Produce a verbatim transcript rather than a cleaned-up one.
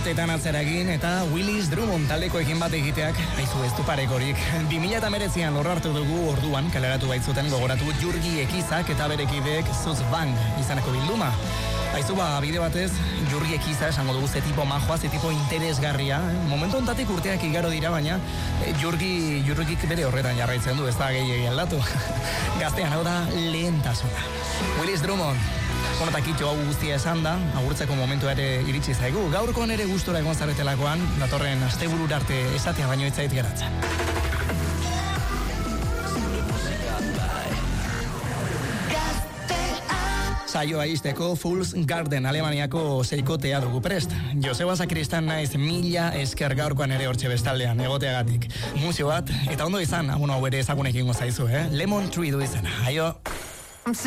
urteetan atzera egin eta Willis Drummond taldekoekin bat egiteak aizu ez du parekorik. bi mila hemeretzian lorrartu dugu orduan kaleratu baitzuten gogoratu Jurgi Ekizak eta berekideek Zuz Bang izaneko bilduma. Aizu ba, bide batez, Jurgi Ekiza esango dugu ze tipo majoa, ze tipo interesgarria. Eh? Momentu ontatik urteak igaro dira, baina eh, Jurgi, Jurgik bere horretan jarraitzen du, ez da gehiagi aldatu. Gaztean hau da lehentasuna. Willis Drummond. Bueno, eta kitxo hau guztia esan da, agurtzeko momentu ere iritsi zaigu. Gaurkoan ere gustora egon zaretelakoan, datorren asteburura arte esatea baino ez zait geratzen. Saioa izteko Fools Garden Alemaniako seikotea dugu prest. Joseba Sakristan naiz mila esker gaurkoan ere hortxe bestaldean egoteagatik. Musio bat, eta ondo izan, agun hau ere ezagunekin gozaizu, eh? Lemon Tree du izena. Aio!